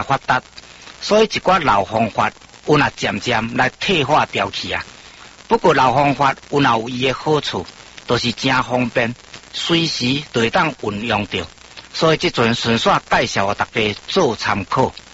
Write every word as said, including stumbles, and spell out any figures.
发达，所以一寡老方法有那渐渐来退化掉去啊。不过老方法有那有伊的好处，都、就是真方便，随时都会当运用到。所以即阵顺续介绍互大家做参考。